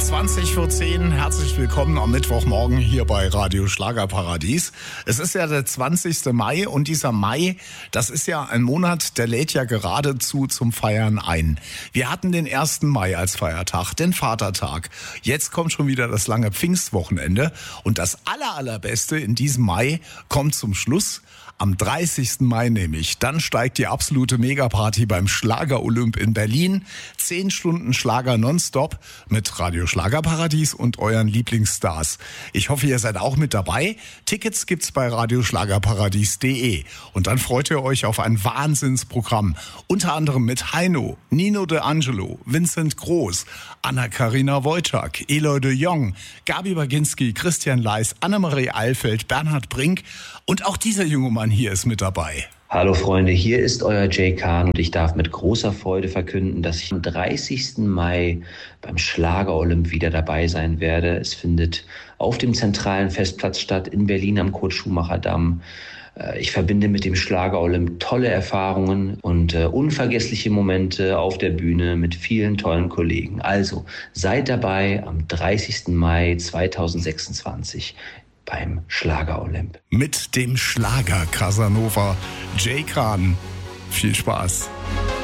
20:10, herzlich willkommen am Mittwochmorgen hier bei Radio Schlagerparadies. Es ist ja der 20. Mai und dieser Mai, das ist ja ein Monat, der lädt ja geradezu zum Feiern ein. Wir hatten den 1. Mai als Feiertag, den Vatertag. Jetzt kommt schon wieder das lange Pfingstwochenende und das Allerbeste in diesem Mai kommt zum Schluss. Am 30. Mai nämlich, dann steigt die absolute Megaparty beim Schlager-Olymp in Berlin. 10 Stunden Schlager nonstop mit Radio Schlagerparadies und euren Lieblingsstars. Ich hoffe, ihr seid auch mit dabei. Tickets gibt's bei radioschlagerparadies.de. Und dann freut ihr euch auf ein Wahnsinnsprogramm. Unter anderem mit Heino, Nino De Angelo, Vincent Groß, Anna-Karina Wojcik, Eloy de Jong, Gabi Baginski, Christian Leis, Annemarie Eilfeld, Bernhard Brink und auch dieser junge Mann hier ist mit dabei. Hallo Freunde, hier ist euer Jay Kahn und ich darf mit großer Freude verkünden, dass ich am 30. Mai beim Schlager-Olymp wieder dabei sein werde. Es findet auf dem zentralen Festplatz statt in Berlin am Kurt-Schumacher-Damm. Ich verbinde mit dem Schlager-Olymp tolle Erfahrungen und unvergessliche Momente auf der Bühne mit vielen tollen Kollegen. Also seid dabei am 30. Mai 2026. Beim Schlager-Olymp. Mit dem Schlager-Casanova Jay Kahn. Viel Spaß.